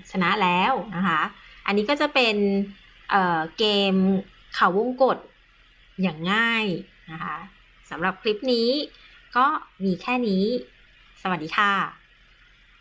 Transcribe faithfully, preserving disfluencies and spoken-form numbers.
ชนะแล้วนะคะอันนี้ก็จะเป็นเอ่อเกมเขาวงกตอย่างง่ายนะคะสำหรับคลิปนี้ก็มีแค่นี้สวัสดีค่ะ